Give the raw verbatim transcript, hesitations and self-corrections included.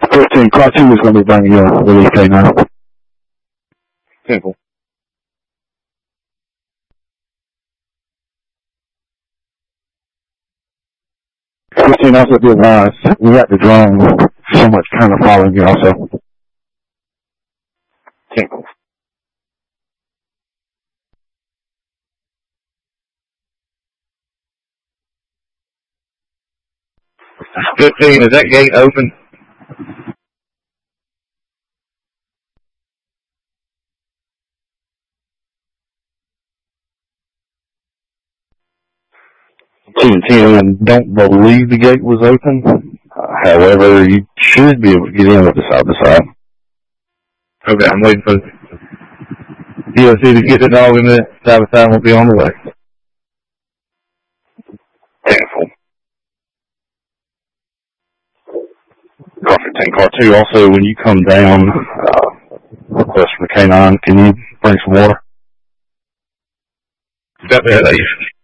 fifteen, car two is going to be bringing you a relief K nine. Simple. fifteen, also be advised, we got the drone so much kind of following you also. Simple. fifteen, is that gate open? two and ten, I don't believe the gate was open. Uh, however, you should be able to get in with the side to side. Okay, I'm waiting for D O C to get the dog in the side by side. Won't be on the way. Careful. Car fifteen, car two, also when you come down, uh, request from the K nine, can you bring some water? Got that.